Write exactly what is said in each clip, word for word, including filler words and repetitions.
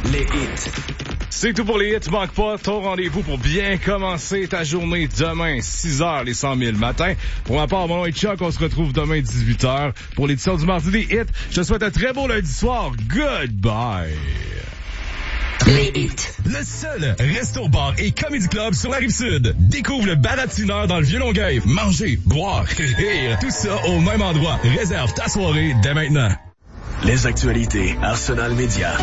Les hits. C'est tout pour les hits. Manque pas ton rendez-vous pour bien commencer ta journée demain, six heures, les cent mille matin. Pour ma part, mon nom est Chuck. On se retrouve demain, dix-huit heures, pour l'édition du mardi des hits. Je te souhaite un très beau lundi soir. Goodbye. Les hits. Le seul resto-bar et comédie club sur la Rive-Sud. Découvre le Baratineur dans le Vieux-Longueuil. Manger, boire, rire, tout ça au même endroit. Réserve ta soirée dès maintenant. Les actualités Arsenal Média.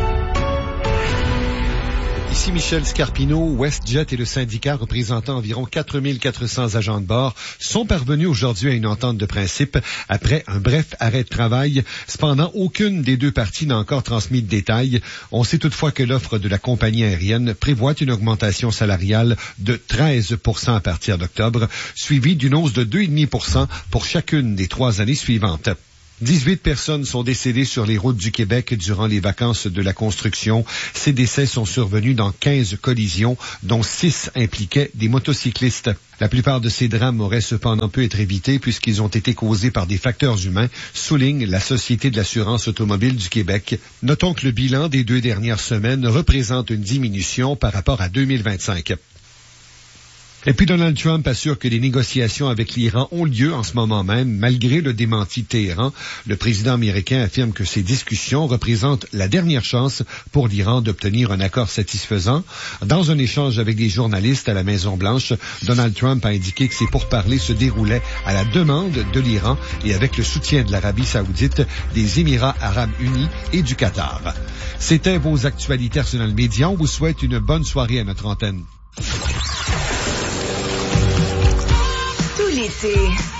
Ici Michel Scarpino. WestJet et le syndicat représentant environ quatre mille quatre cents agents de bord sont parvenus aujourd'hui à une entente de principe après un bref arrêt de travail. Cependant, aucune des deux parties n'a encore transmis de détails. On sait toutefois que l'offre de la compagnie aérienne prévoit une augmentation salariale de treize pour cent à partir d'octobre, suivie d'une hausse de deux virgule cinq pour cent pour chacune des trois années suivantes. dix-huit personnes sont décédées sur les routes du Québec durant les vacances de la construction. Ces décès sont survenus dans quinze collisions, dont six impliquaient des motocyclistes. La plupart de ces drames auraient cependant pu être évités puisqu'ils ont été causés par des facteurs humains, souligne la Société de l'assurance automobile du Québec. Notons que le bilan des deux dernières semaines représente une diminution par rapport à deux mille vingt-cinq. Et puis Donald Trump assure que les négociations avec l'Iran ont lieu en ce moment même, malgré le démenti de Téhéran. Le président américain affirme que ces discussions représentent la dernière chance pour l'Iran d'obtenir un accord satisfaisant. Dans un échange avec des journalistes à la Maison-Blanche, Donald Trump a indiqué que ces pourparlers se déroulaient à la demande de l'Iran et avec le soutien de l'Arabie saoudite, des Émirats arabes unis et du Qatar. C'était vos actualités Arsenal Média. On vous souhaite une bonne soirée à notre antenne. L'été,